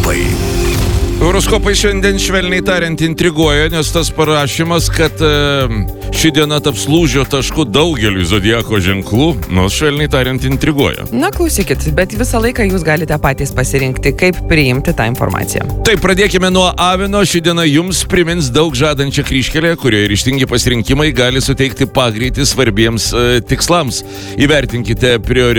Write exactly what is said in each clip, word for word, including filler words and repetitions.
Horoskopai. Horoskopai šiandien švelniai tariant intriguoja, nes tas parašymas, kad e, ši diena taps lūžio tašku daugeliu zodiako ženklų, nors švelniai tariant intriguoja. Na, klausykit, bet visą laiką jūs galite patys pasirinkti, kaip priimti tą informaciją. Tai pradėkime nuo avino. Ši diena jums primins daug žadančią kryžkelę, kurioje ryžtingi pasirinkimai gali suteikti pagreitį svarbiems e, tikslams. Įvertinkite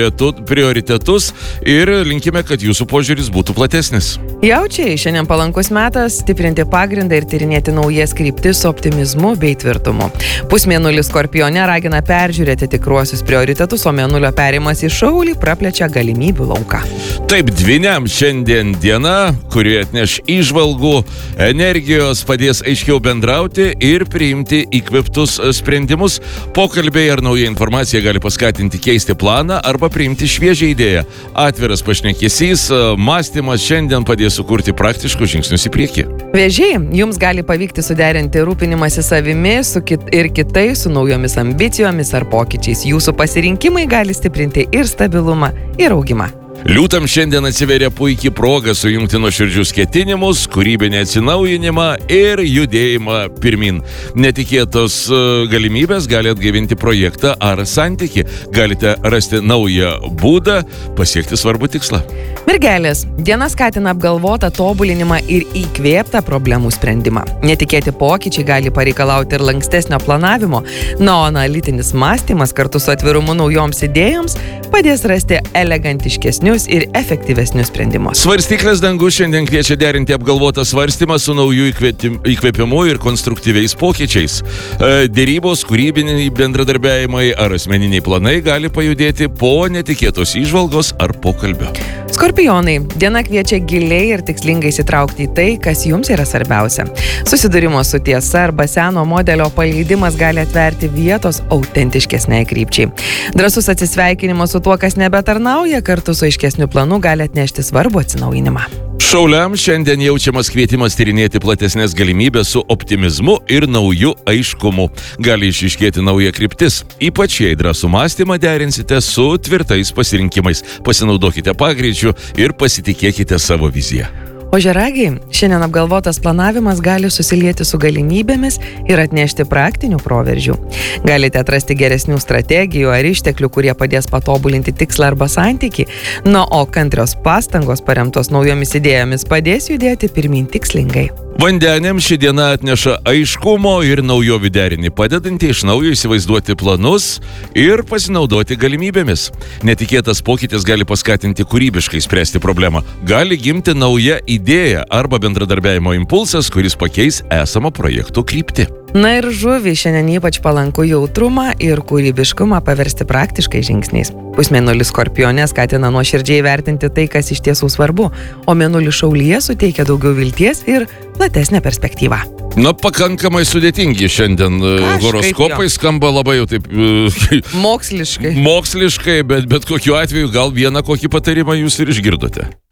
prioritetus ir linkime, kad jūsų požiūris būtų platesnis. Jaučiai, šiandien palankus metas stiprinti pagrindą ir tyrinėti naujas kryptis su optimizmu bei tvirtumu. Pusmėnulis Skorpione ragina peržiūrėti tikruosius prioritetus, o mėnulio perėjimas į šaulį praplečia galimybių lauką. Taip, dvyniam šiandien diena, kuri atneš įžvalgų, energijos, padės aiškiau bendrauti ir priimti įkvėptus sprendimus. Pokalbiai ar nauja informacija gali paskatinti keisti planą arba priimti šviežią idėją. Atviras pašnekesys, mąstymas šiandien padės sukurti praktiškus žingsnius į priekį. Vėžiai, jums gali pavykti suderinti rūpinimąsi savimi su kit ir kitais su naujomis ambicijomis ar pokyčiais. Jūsų pasirinkimai gali stiprinti ir stabilumą, ir augimą. Liūtam šiandien atsiveria puikiai proga sujungti nuoširdžius ketinimus, kūrybinį atsinaujinimą ir judėjimą pirmin. Netikėtos galimybės gali atgaivinti projektą ar santykį. Galite rasti naują būdą pasiekti svarbų tikslą. Mergelės, diena skatina apgalvotą tobulinimą ir įkvėptą problemų sprendimą. Netikėti pokyčiai gali pareikalauti ir lankstesnio planavimo, na, o analitinis mąstymas kartu su atvirumu naujoms idėjoms padės rasti elegantiškesnius ir efektyvesnius sprendimus. Svarstyklės dangus šiandien kviečia derinti apgalvotą svarstymą su naujų įkvėpimu ir konstruktyviais pokyčiais. Dėrybos, kūrybiniai bendradarbiavimai ar asmeniniai planai gali pajudėti po netikėtos įžvalgos ar pokalbio. Skorpionai, diena kviečia giliai ir tikslingai įsitraukti į tai, kas jums yra svarbiausia. Susidūrimo su tiesa arba seno modelio paleidimas gali atverti vietos autentiškesniai krypčiai. Drąsus atsisveikinimas su tuo, kas nebetarnauja, kartu su aiškesniu planu gali atnešti svarbų atsinaujinimą. Šauliams šiandien jaučiamas kvietimas tyrinėti platesnės galimybės su optimizmu ir nauju aiškumu. Gali išiškėti nauja kryptis. Ypač jei drąsų mąstymą derinsite su tvirtais pasirinkimais. Pasinaudokite pagreičiu ir pasitikėkite savo viziją. Ožiaragiai, šiandien apgalvotas planavimas gali susilieti su galimybėmis ir atnešti praktinių proveržių. Galite atrasti geresnių strategijų ar išteklių, kurie padės patobulinti tikslą arba santykį, na, o kantrios pastangos paremtos naujomis idėjomis padės judėti pirmin tikslingai. Vandeniams ši diena atneša aiškumo ir naujovių derinį, padedantį iš naujo įsivaizduoti planus ir pasinaudoti galimybėmis. Netikėtas pokytis gali paskatinti kūrybiškai spręsti problemą. Gali gimti nauja idėja arba bendradarbiavimo impulsas, kuris pakeis esamą projektų kryptį. Na ir žuvį, šiandien ypač palanku jautrumą ir kūrybiškumą paversti praktiškai žingsniais. Pusmėnulis Skorpione skatina nuoširdžiai vertinti tai, kas iš tiesų svarbu, o mėnulis Šaulyje suteikia daugiau vilties ir platesnę perspektyvą. Na, pakankamai sudėtingi šiandien Kažkaip horoskopai, jo. Skamba labai jau taip moksliškai. Moksliškai, bet bet kokiu atveju gal vieną kokį patarimą jūs ir išgirdote.